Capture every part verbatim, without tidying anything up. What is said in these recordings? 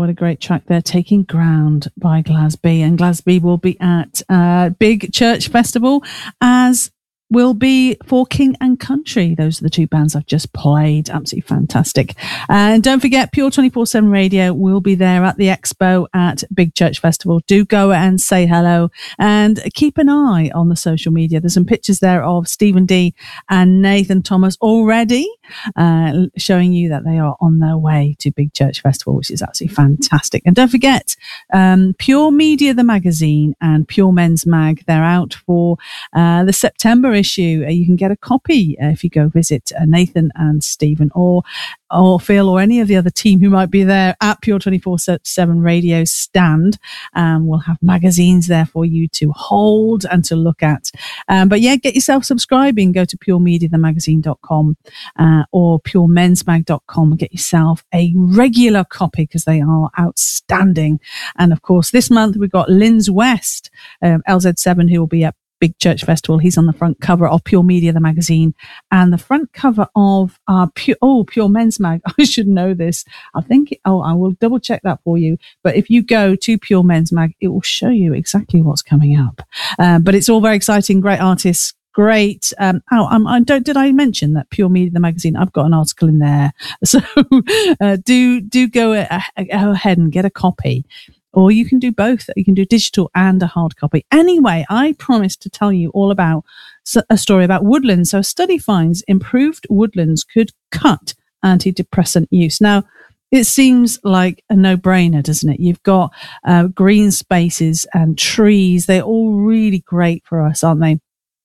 what a great track there, Taking Ground by Glasby. And Glasby will be at uh, Big Church Festival, as will be For King and Country. Those are the two bands I've just played. Absolutely fantastic. And don't forget, Pure twenty-four seven Radio will be there at the expo at Big Church Festival. Do go and say hello and keep an eye on the social media. There's some pictures there of Stephen D and Nathan Thomas already uh, showing you that they are on their way to Big Church Festival, which is absolutely fantastic. And don't forget, um, Pure Media, the magazine, and Pure Men's Mag, they're out for uh, the September issue. Uh, you can get a copy uh, if you go visit uh, Nathan and Stephen, or or Phil, or any of the other team who might be there at Pure twenty-four seven Radio stand. Um, we'll have magazines there for you to hold and to look at. Um, but yeah, get yourself subscribing. Go to pure media the magazine dot com uh, or pure mens mag dot com and get yourself a regular copy, because they are outstanding. And of course, this month we've got Linz West, um, L Z seven, who will be at Big Church Festival. He's on the front cover of Pure Media, the magazine, and the front cover of our Pure, oh, Pure Men's Mag. I should know this. I think, oh, I will double check that for you. But if you go to Pure Men's Mag, it will show you exactly what's coming up. Um, but it's all very exciting, great artists. Great. Um, oh, um, I don't. Did I mention that Pure Media, the magazine? I've got an article in there, so uh, do do go uh, ahead and get a copy. Or you can do both. You can do digital and a hard copy. Anyway, I promised to tell you all about a story about woodlands. So a study finds improved woodlands could cut antidepressant use. Now, it seems like a no-brainer, doesn't it? You've got uh, green spaces and trees. They're all really great for us, aren't they?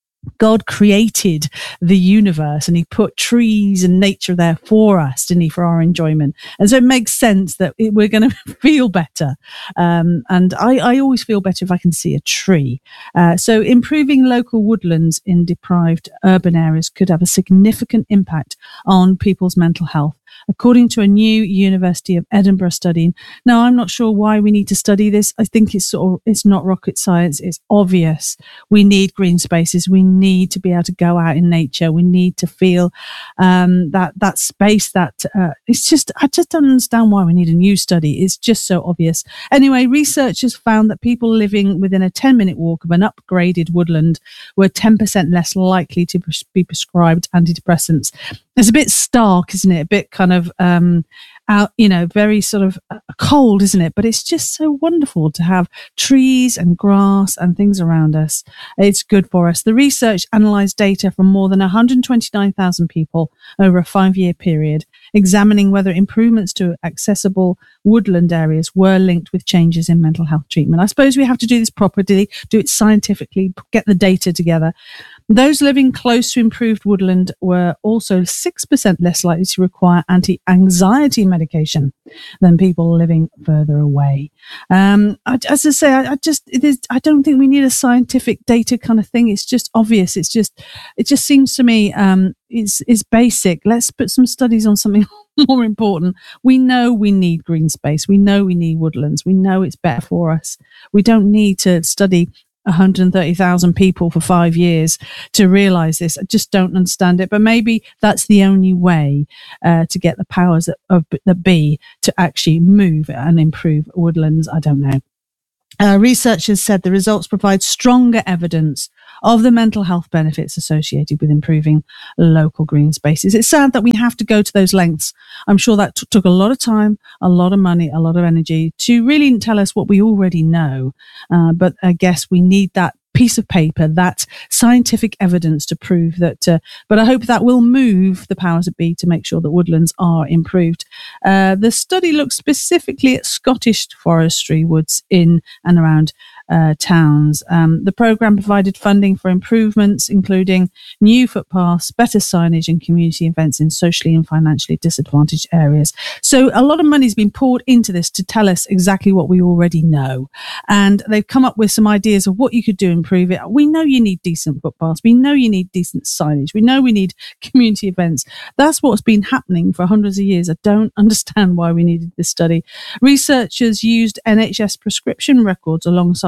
God created the universe and he put trees and nature there for us, didn't he, for our enjoyment. And so it makes sense that it, we're going to feel better. Um, and I, I always feel better if I can see a tree. Uh, so improving local woodlands in deprived urban areas could have a significant impact on people's mental health, according to a new University of Edinburgh study. Now, I'm not sure why we need to study this. I think it's sort of, it's not rocket science. It's obvious. We need green spaces. We need to be able to go out in nature. We need to feel um, that that space. That uh, it's just, I just don't understand why we need a new study. It's just so obvious. Anyway, researchers found that people living within a ten minute walk of an upgraded woodland were ten percent less likely to be prescribed antidepressants. It's a bit stark, isn't it? A bit kind of, um, out, you know, very sort of cold, isn't it? But it's just so wonderful to have trees and grass and things around us. It's good for us. The research analysed data from more than one hundred twenty-nine thousand people over a five-year period, examining whether improvements to accessible woodland areas were linked with changes in mental health treatment. I suppose we have to do this properly, do it scientifically, get the data together. Those living close to improved woodland were also six percent less likely to require anti-anxiety medication than people living further away. Um, I, as I say, I, I just, it is, I don't think we need a scientific data kind of thing. It's just obvious. It's just, it just seems to me, um, it's, it's basic. Let's put some studies on something more important. We know we need green space. We know we need woodlands. We know it's better for us. We don't need to study one hundred thirty thousand people for five years to realise this. I just don't understand it. But maybe that's the only way uh, to get the powers that, of, that be to actually move and improve woodlands. I don't know. Uh, researchers said the results provide stronger evidence of the mental health benefits associated with improving local green spaces. It's sad that we have to go to those lengths. I'm sure that t- took a lot of time, a lot of money, a lot of energy to really tell us what we already know. Uh, but I guess we need that piece of paper, that scientific evidence to prove that, uh, but I hope that will move the powers that be to make sure that woodlands are improved. Uh, the study looked specifically at Scottish forestry woods in and around uh, towns. Um, the programme provided funding for improvements, including new footpaths, better signage and community events in socially and financially disadvantaged areas. So a lot of money's been poured into this to tell us exactly what we already know. And they've come up with some ideas of what you could do and improve it. We know you need decent footpaths. We know you need decent signage. We know we need community events. That's what's been happening for hundreds of years. I don't understand why we needed this study. Researchers used N H S prescription records alongside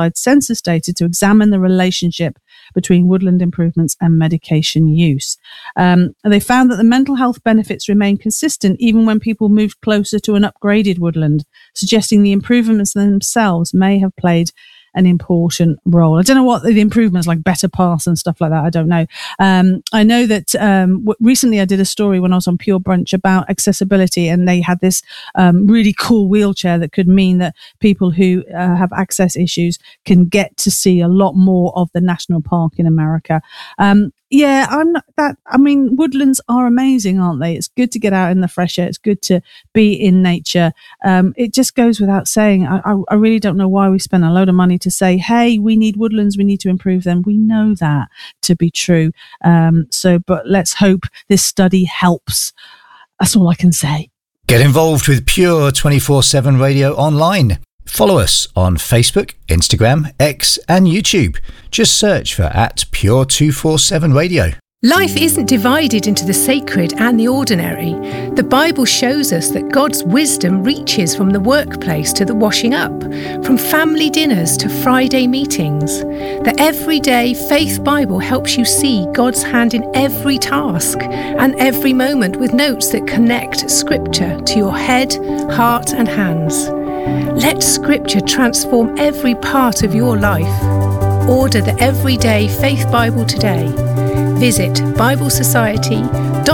alongside census data to examine the relationship between woodland improvements and medication use. Um, they found that the mental health benefits remain consistent even when people moved closer to an upgraded woodland, suggesting the improvements themselves may have played an important role. I don't know what the improvements, like better paths and stuff like that. I don't know. Um, I know that um, w- recently I did a story when I was on Pure Brunch about accessibility, and they had this um, really cool wheelchair that could mean that people who uh, have access issues can get to see a lot more of the national park in America. Um, yeah, I'm not that. I mean, woodlands are amazing, aren't they? It's good to get out in the fresh air. It's good to be in nature. Um, it just goes without saying. I, I, I really don't know why we spend a load of money to say, hey, we need woodlands, we need to improve them. We know that to be true. Um, so, but let's hope this study helps. That's all I can say. Get involved with Pure twenty-four seven Radio online. Follow us on Facebook, Instagram, X and YouTube. Just search for at Pure two forty-seven Radio. Life isn't divided into the sacred and the ordinary. The Bible shows us that God's wisdom reaches from the workplace to the washing up, from family dinners to Friday meetings. The Everyday Faith Bible helps you see God's hand in every task and every moment, with notes that connect Scripture to your head, heart and hands. Let Scripture transform every part of your life. Order the Everyday Faith Bible today. Visit biblesociety.org.uk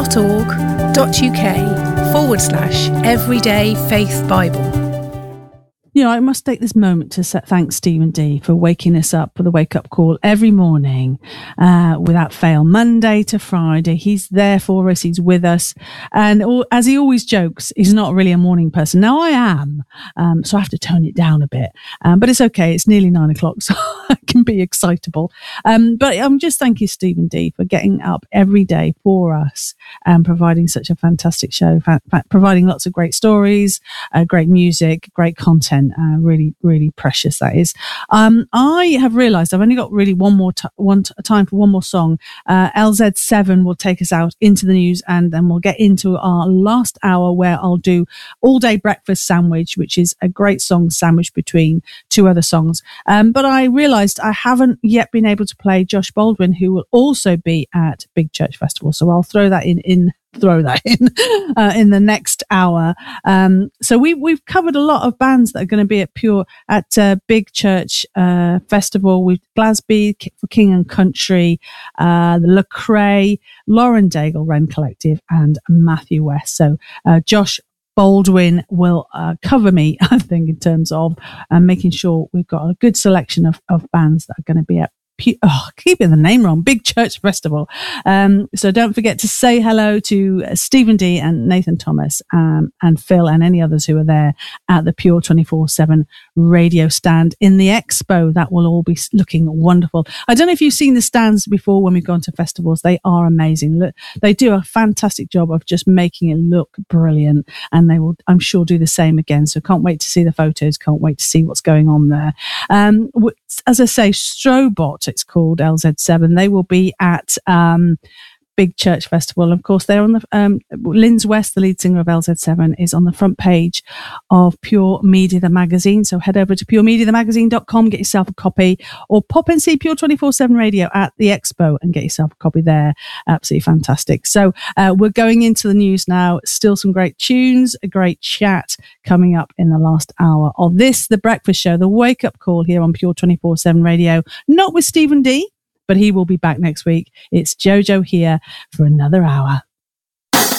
forward slash Everyday Faith Bible. You know, I must take this moment to set thanks Stephen D for waking us up for the wake up call every morning, uh, without fail, Monday to Friday. He's there for us. He's with us. And all, as he always jokes, he's not really a morning person. Now I am. Um, so I have to tone it down a bit. Um, but it's okay. It's nearly nine o'clock, so I can be excitable. Um, but I'm just thank you, Stephen D, for getting up every day for us and providing such a fantastic show, fa- fa- providing lots of great stories, uh, great music, great content. Uh, really, really precious that is. Um, I have realised I've only got really one more t- one t- time for one more song. Uh, L Z seven will take us out into the news, and then we'll get into our last hour where I'll do All Day Breakfast Sandwich, which is a great song sandwiched between two other songs. Um, but I realised I haven't yet been able to play Josh Baldwin, who will also be at Big Church Festival. So I'll throw that in in. throw that in uh, in the next hour. Um, so we, we've covered a lot of bands that are going to be at Pure at uh, Big Church uh, Festival. We've Glasby for King and Country, uh, the Lecrae, Lauren Daigle, Wren Collective, and Matthew West. So uh, Josh Baldwin will uh, cover me, I think, in terms of uh, making sure we've got a good selection of, of bands that are going to be at Oh, I keep getting the name wrong. Big Church Festival. Um, so don't forget to say hello to uh, Stephen D and Nathan Thomas um, and Phil and any others who are there at the Pure twenty-four seven radio stand in the expo. That will all be looking wonderful. I don't know if you've seen the stands before when we've gone to festivals. They are amazing. Look, they do a fantastic job of just making it look brilliant, and they will, I'm sure, do the same again. So can't wait to see the photos. Can't wait to see what's going on there. Um, as I say, Strobot, it's called L Z seven. They will be at um, Big Church Festival. Of course, they're on the um, Linz West, the lead singer of L Z seven, is on the front page of Pure Media the magazine. So head over to pure media the magazine dot com, get yourself a copy, or pop and see Pure twenty-four seven Radio at the expo and get yourself a copy there. Absolutely fantastic. So uh, we're going into the news now. Still some great tunes, a great chat coming up in the last hour of this, The Breakfast Show, the wake up call here on Pure twenty-four seven Radio. Not with Stephen D, but he will be back next week. It's Jojo here for another hour.